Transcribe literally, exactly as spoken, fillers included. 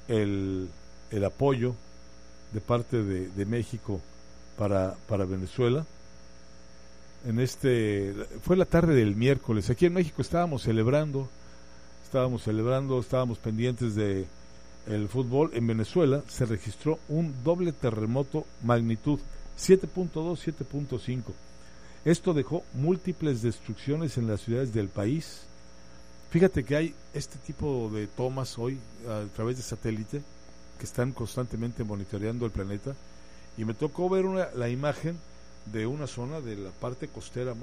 el, el apoyo de parte de, de México para, para Venezuela. En este fue la tarde del miércoles. Aquí en México estábamos celebrando, estábamos celebrando, estábamos pendientes de el fútbol. En Venezuela se registró un doble terremoto magnitud siete punto dos, siete punto cinco. Esto dejó múltiples destrucciones en las ciudades del país. Fíjate que hay este tipo de tomas hoy a través de satélite que están constantemente monitoreando el planeta, y me tocó ver una, la imagen de una zona de la parte costera